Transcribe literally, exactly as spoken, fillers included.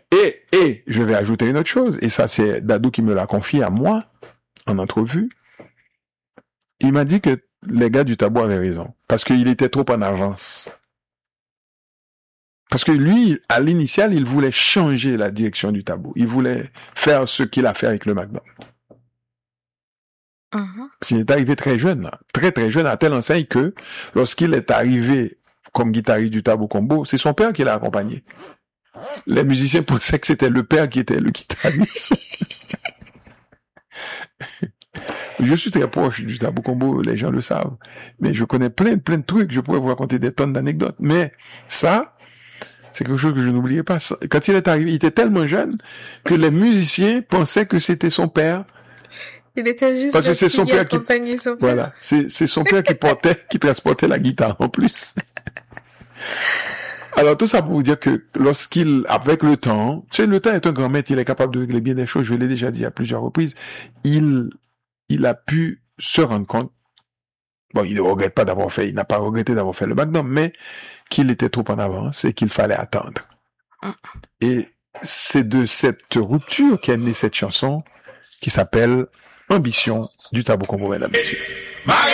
Et, et, je vais ajouter une autre chose, et ça c'est Dadou qui me l'a confié à moi, en entrevue. Il m'a dit que les gars du Tabou avaient raison, parce qu'il était trop en avance. Parce que lui, à l'initial, il voulait changer la direction du Tabou. Il voulait faire ce qu'il a fait avec le Magnum. Uh-huh. Il est arrivé très jeune, là. Très très jeune, à telle enseigne que, lorsqu'il est arrivé comme guitariste du Tabou Combo, c'est son père qui l'a accompagné. Les musiciens pensaient que c'était le père qui était le guitariste. Je suis très proche du Tabou Combo, les gens le savent. Mais je connais plein, plein de trucs, je pourrais vous raconter des tonnes d'anecdotes. Mais ça, c'est quelque chose que je n'oublierai pas. Quand il est arrivé, il était tellement jeune que les musiciens pensaient que c'était son père. Il était juste parce que c'est son père qui, son père. Voilà, c'est, c'est son père qui portait, qui transportait la guitare en plus. Alors tout ça pour vous dire que lorsqu'il, avec le temps, tu sais, le temps est un grand maître, il est capable de régler bien des choses, je l'ai déjà dit à plusieurs reprises, il, il a pu se rendre compte, bon, il ne regrette pas d'avoir fait, il n'a pas regretté d'avoir fait le Magnum, mais qu'il était trop en avance et qu'il fallait attendre. Et c'est de cette rupture qu'est née cette chanson qui s'appelle Ambition du Tabou Combo, mesdames et messieurs.